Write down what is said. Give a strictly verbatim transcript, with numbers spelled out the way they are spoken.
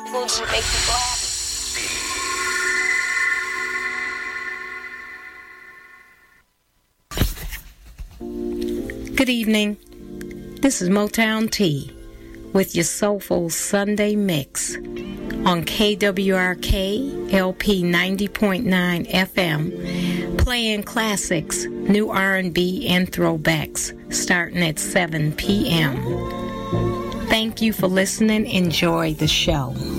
Foods that make people happy. Good evening. This is Motown Tea with your soulful Sunday mix on K W R K L P ninety point nine F M, playing classics, new R and B, and throwbacks starting at seven p.m. Thank you for listening. Enjoy the show.